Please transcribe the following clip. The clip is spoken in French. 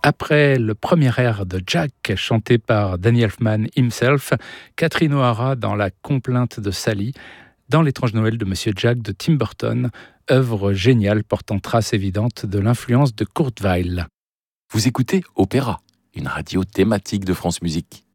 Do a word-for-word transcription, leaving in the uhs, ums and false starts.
Après le premier air de Jack, chanté par Danny Elfman himself, Catherine O'Hara dans La complainte de Sally, dans L'étrange Noël de Monsieur Jack de Tim Burton, œuvre géniale portant trace évidente de l'influence de Kurt Weill. Vous écoutez Opéra, une radio thématique de France Musique.